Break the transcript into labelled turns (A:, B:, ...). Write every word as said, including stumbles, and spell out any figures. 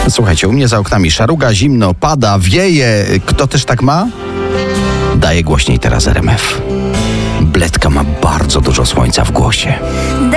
A: Słuchajcie, u mnie za oknami szaruga, zimno, pada, wieje. Kto też tak ma? Daje głośniej teraz R M F. Bledka ma bardzo dużo słońca w głosie.